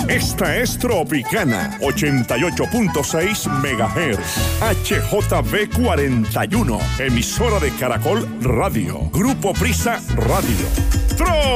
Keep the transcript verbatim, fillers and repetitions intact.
Esta es Tropicana, ochenta y ocho punto seis megahertz. H J B cuarenta y uno, emisora de Caracol Radio. Grupo Prisa Radio. ¡Tro!